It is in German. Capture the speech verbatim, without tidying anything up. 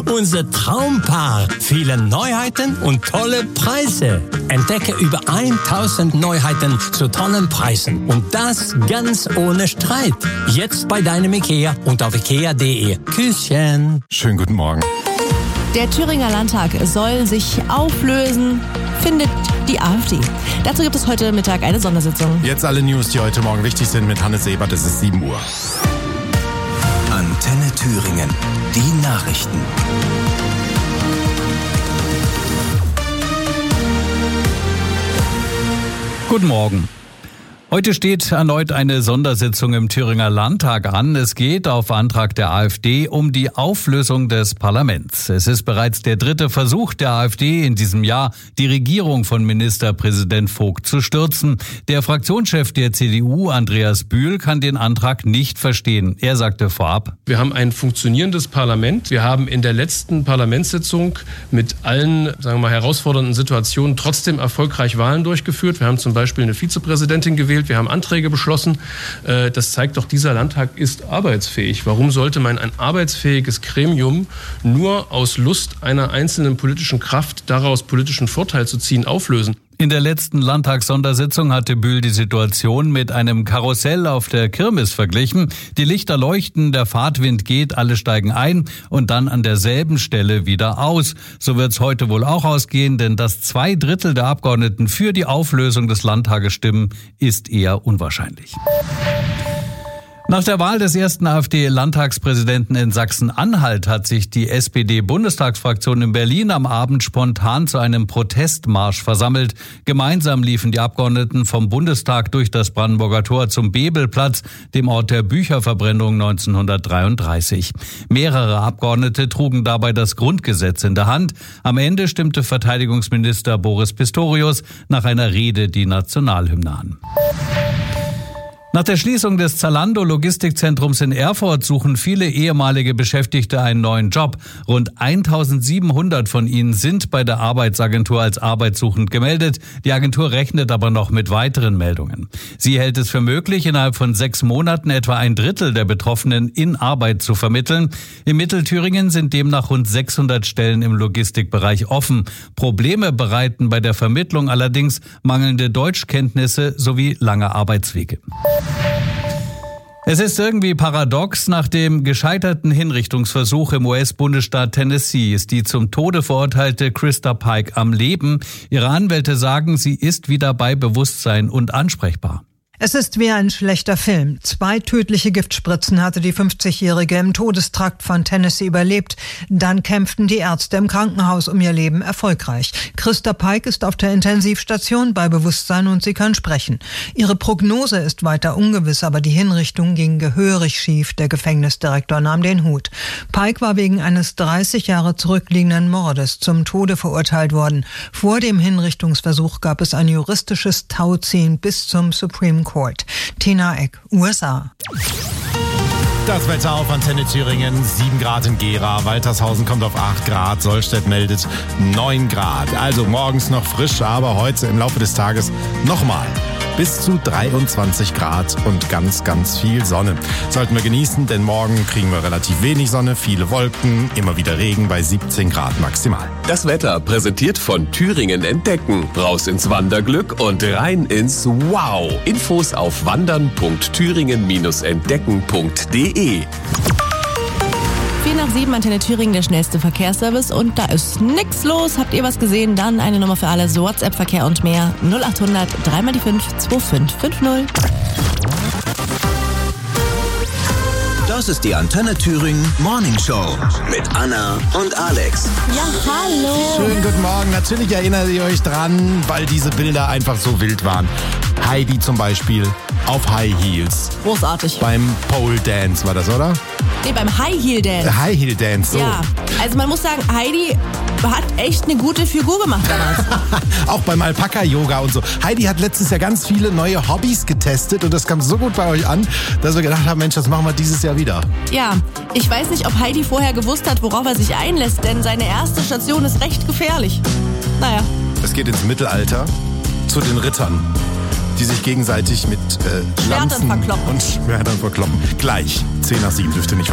unser Traumpaar. Viele Neuheiten und tolle Preise. Entdecke über tausend Neuheiten zu tollen Preisen. Und das ganz ohne Streit. Jetzt bei deinem Ikea und auf ikea punkt de. Küsschen. Schönen guten Morgen. Der Thüringer Landtag soll sich auflösen, findet die AfD. Dazu gibt es heute Mittag eine Sondersitzung. Jetzt alle News, die heute Morgen wichtig sind mit Hannes Ebert. Es ist sieben Uhr. Antenne Thüringen. Die Nachrichten. Guten Morgen. Heute steht erneut eine Sondersitzung im Thüringer Landtag an. Es geht auf Antrag der AfD um die Auflösung des Parlaments. Es ist bereits der dritte Versuch der AfD in diesem Jahr, die Regierung von Ministerpräsident Vogt zu stürzen. Der Fraktionschef der C D U, Andreas Bühl, kann den Antrag nicht verstehen. Er sagte vorab: Wir haben ein funktionierendes Parlament. Wir haben in der letzten Parlamentssitzung mit allen, sagen wir mal, herausfordernden Situationen trotzdem erfolgreich Wahlen durchgeführt. Wir haben zum Beispiel eine Vizepräsidentin gewählt. Wir haben Anträge beschlossen. Das zeigt doch, dieser Landtag ist arbeitsfähig. Warum sollte man ein arbeitsfähiges Gremium nur aus Lust einer einzelnen politischen Kraft, daraus politischen Vorteil zu ziehen, auflösen? In der letzten Landtagssondersitzung hatte Bühl die Situation mit einem Karussell auf der Kirmes verglichen. Die Lichter leuchten, der Fahrtwind geht, alle steigen ein und dann an derselben Stelle wieder aus. So wird's heute wohl auch ausgehen, denn dass zwei Drittel der Abgeordneten für die Auflösung des Landtages stimmen, ist eher unwahrscheinlich. Nach der Wahl des ersten AfD-Landtagspräsidenten in Sachsen-Anhalt hat sich die S P D-Bundestagsfraktion in Berlin am Abend spontan zu einem Protestmarsch versammelt. Gemeinsam liefen die Abgeordneten vom Bundestag durch das Brandenburger Tor zum Bebelplatz, dem Ort der Bücherverbrennung neunzehnhundertdreiunddreißig. Mehrere Abgeordnete trugen dabei das Grundgesetz in der Hand. Am Ende stimmte Verteidigungsminister Boris Pistorius nach einer Rede die Nationalhymne an. Nach der Schließung des Zalando-Logistikzentrums in Erfurt suchen viele ehemalige Beschäftigte einen neuen Job. Rund eintausendsiebenhundert von ihnen sind bei der Arbeitsagentur als arbeitssuchend gemeldet. Die Agentur rechnet aber noch mit weiteren Meldungen. Sie hält es für möglich, innerhalb von sechs Monaten etwa ein Drittel der Betroffenen in Arbeit zu vermitteln. In Mittelthüringen sind demnach rund sechshundert Stellen im Logistikbereich offen. Probleme bereiten bei der Vermittlung allerdings mangelnde Deutschkenntnisse sowie lange Arbeitswege. Es ist irgendwie paradox, nach dem gescheiterten Hinrichtungsversuch im U S-Bundesstaat Tennessee ist die zum Tode verurteilte Krista Pike am Leben. Ihre Anwälte sagen, sie ist wieder bei Bewusstsein und ansprechbar. Es ist wie ein schlechter Film. Zwei tödliche Giftspritzen hatte die fünfzigjährige im Todestrakt von Tennessee überlebt. Dann kämpften die Ärzte im Krankenhaus um ihr Leben erfolgreich. Krista Pike ist auf der Intensivstation bei Bewusstsein und sie kann sprechen. Ihre Prognose ist weiter ungewiss, aber die Hinrichtung ging gehörig schief. Der Gefängnisdirektor nahm den Hut. Pike war wegen eines dreißig Jahre zurückliegenden Mordes zum Tode verurteilt worden. Vor dem Hinrichtungsversuch gab es ein juristisches Tauziehen bis zum Supreme Court. Tina Eck, U S A. Das Wetter auf Antenne Thüringen, sieben Grad in Gera, Waltershausen kommt auf acht Grad, Sollstedt meldet neun Grad. Also morgens noch frisch, aber heute im Laufe des Tages nochmal bis zu dreiundzwanzig Grad und ganz, ganz viel Sonne. Sollten wir genießen, denn morgen kriegen wir relativ wenig Sonne, viele Wolken, immer wieder Regen bei siebzehn Grad maximal. Das Wetter präsentiert von Thüringen Entdecken. Raus ins Wanderglück und rein ins Wow. Infos auf wandern punkt thüringen entdecken punkt de. vier nach sieben, Antenne Thüringen, der schnellste Verkehrsservice. Und da ist nix los. Habt ihr was gesehen? Dann eine Nummer für alles. WhatsApp-Verkehr und mehr. null achthundert, drei mal die fünf, zwei fünf fünf null. Das ist die Antenne Thüringen Morning Show mit Anna und Alex. Ja, hallo. Schönen guten Morgen. Natürlich erinnert ihr euch dran, weil diese Bilder einfach so wild waren. Heidi zum Beispiel auf High Heels. Großartig. Beim Pole Dance war das, oder? Nee, beim High Heel Dance. High Heel Dance, so. Ja, also man muss sagen, Heidi hat echt eine gute Figur gemacht damals. Auch beim Alpaka-Yoga und so. Heidi hat letztes Jahr ganz viele neue Hobbys getestet und das kam so gut bei euch an, dass wir gedacht haben, Mensch, das machen wir dieses Jahr wieder. Ja, ich weiß nicht, ob Heidi vorher gewusst hat, worauf er sich einlässt, denn seine erste Station ist recht gefährlich. Naja. Es geht ins Mittelalter zu den Rittern, die sich gegenseitig mit äh, Lanzen verkloppen. und Schwertern verkloppen. Gleich, zehn nach sieben dürfte nicht